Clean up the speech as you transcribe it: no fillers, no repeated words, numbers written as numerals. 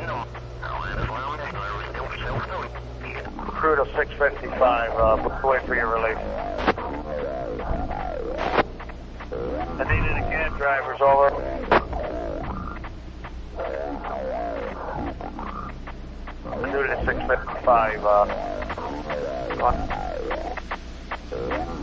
Crew to 655, wait for your release. I need it again, drivers, over. Crew to 655,